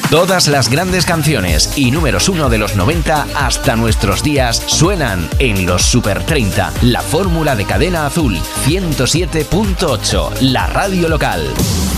Todas las grandes canciones y números 1 de los 90 hasta nuestros días suenan en los Super 30, la fórmula de Cadena Azul 107.8, la radio local.